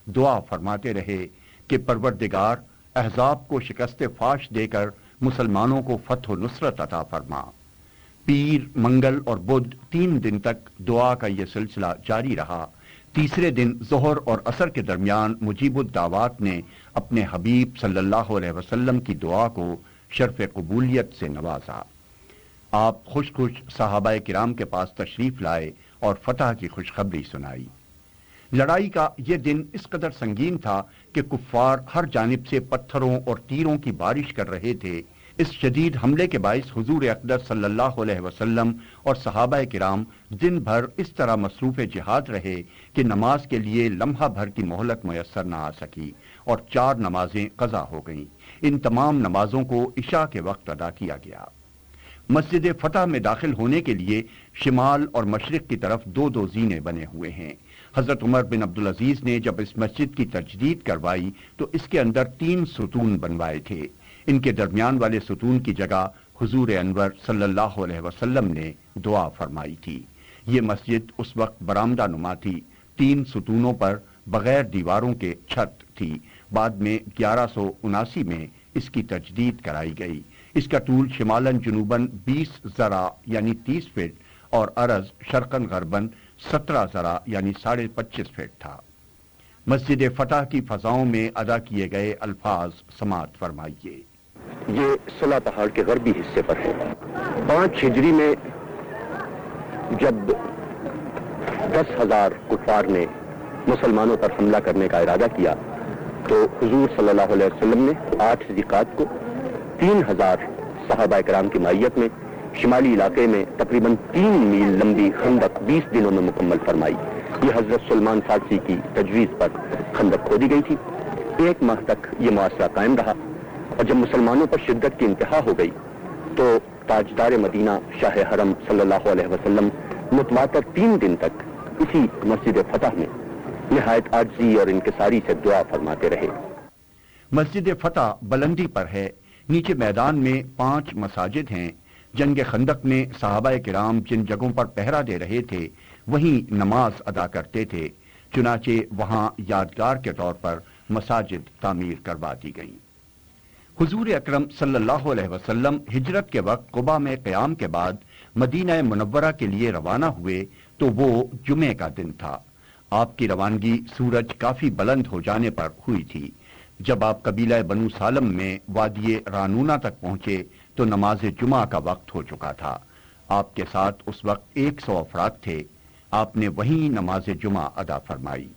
دعا فرماتے رہے کہ پروردگار احزاب کو شکست فاش دے کر مسلمانوں کو فتح و نصرت عطا فرما۔ پیر، منگل اور بدھ 3 دن تک دعا کا یہ سلسلہ جاری رہا۔ تیسرے دن ظہر اور عصر کے درمیان مجیب الدعوات نے اپنے حبیب صلی اللہ علیہ وسلم کی دعا کو شرف قبولیت سے نوازا۔ آپ خوش خوش صحابہ کرام کے پاس تشریف لائے اور فتح کی خوشخبری سنائی۔ لڑائی کا یہ دن اس قدر سنگین تھا کہ کفار ہر جانب سے پتھروں اور تیروں کی بارش کر رہے تھے۔ اس شدید حملے کے باعث حضور اقدس صلی اللہ علیہ وسلم اور صحابہ کرام دن بھر اس طرح مصروف جہاد رہے کہ نماز کے لیے لمحہ بھر کی مہلت میسر نہ آ سکی اور 4 نمازیں قضا ہو گئیں۔ ان تمام نمازوں کو عشاء کے وقت ادا کیا گیا۔ مسجد فتح میں داخل ہونے کے لیے شمال اور مشرق کی طرف 2 زینے بنے ہوئے ہیں۔ حضرت عمر بن عبدالعزیز نے جب اس مسجد کی تجدید کروائی تو اس کے اندر 3 ستون بنوائے تھے۔ ان کے درمیان والے ستون کی جگہ حضور انور صلی اللہ علیہ وسلم نے دعا فرمائی تھی۔ یہ مسجد اس وقت برآمدہ نما تھی، 3 ستونوں پر بغیر دیواروں کے چھت تھی۔ بعد میں 1179 میں اس کی تجدید کرائی گئی۔ اس کا طول شمالاً جنوباً 20 ذرا یعنی 30 فٹ اور عرض شرقاً غرباً 17 ذرا یعنی 25.5 فٹ تھا۔ مسجد فتح کی فضاؤں میں ادا کیے گئے الفاظ سماعت فرمائیے۔ یہ صلا پہاڑ کے غربی حصے پر ہے۔ 5 ہجری میں جب 10,000 کفار نے مسلمانوں پر حملہ کرنے کا ارادہ کیا تو حضور صلی اللہ علیہ وسلم نے 8 ذیقعد کو 3,000 صحابہ کرام کی معیت میں شمالی علاقے میں تقریباً 3 میل لمبی خندق 20 دنوں میں مکمل فرمائی۔ یہ حضرت سلمان فارسی کی تجویز پر خندق کھودی گئی تھی۔ 1 ماہ تک یہ معاشرہ قائم رہا اور جب مسلمانوں پر شدت کی انتہا ہو گئی تو تاجدار مدینہ شاہ حرم صلی اللہ علیہ وسلم متواتر 3 دن تک اسی مسجد فتح میں نہایت عاجزی اور انکساری سے دعا فرماتے رہے۔ مسجد فتح بلندی پر ہے، نیچے میدان میں 5 مساجد ہیں۔ جنگ خندق میں صحابہ کرام جن جگہوں پر پہرا دے رہے تھے وہیں نماز ادا کرتے تھے، چنانچہ وہاں یادگار کے طور پر مساجد تعمیر کروا دی گئیں۔ حضور اکرم صلی اللہ علیہ وسلم ہجرت کے وقت قباء میں قیام کے بعد مدینہ منورہ کے لیے روانہ ہوئے تو وہ جمعے کا دن تھا۔ آپ کی روانگی سورج کافی بلند ہو جانے پر ہوئی تھی۔ جب آپ قبیلہ بنو سالم میں وادی رانونہ تک پہنچے تو نماز جمعہ کا وقت ہو چکا تھا۔ آپ کے ساتھ اس وقت 100 افراد تھے۔ آپ نے وہیں نماز جمعہ ادا فرمائی۔